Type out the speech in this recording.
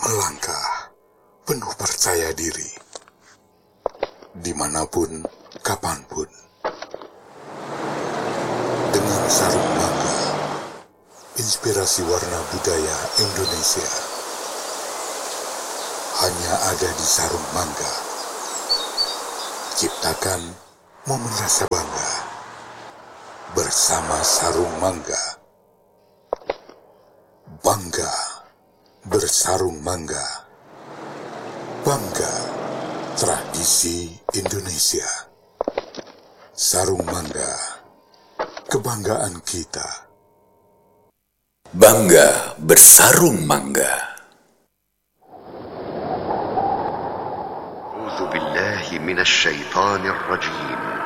Melangkah penuh percaya diri, dimanapun, kapanpun. Dengan sarung mangga, inspirasi warna budaya Indonesia. Hanya ada di sarung mangga. Ciptakan momen rasa bangga bersama sarung mangga. Bangga bersarung mangga. Bangga tradisi Indonesia. Sarung mangga, kebanggaan kita. Bangga bersarung mangga. أعوذ بالله من الشيطان الرجيم